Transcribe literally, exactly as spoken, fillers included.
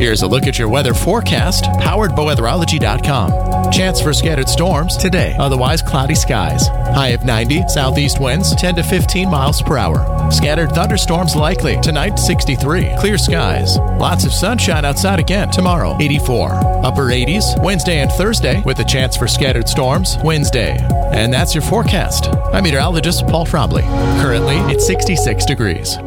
Here's a look at your weather forecast, powered by weatherology dot com. Chance for scattered storms today, otherwise cloudy skies. High of ninety, southeast winds ten to fifteen miles per hour. Scattered thunderstorms likely. Tonight, sixty-three. Clear skies. Lots of sunshine outside again tomorrow, eighty-four. Upper eighties Wednesday and Thursday with a chance for scattered storms Wednesday. And that's your forecast. I'm meteorologist Paul Trombley. Currently, it's sixty-six degrees.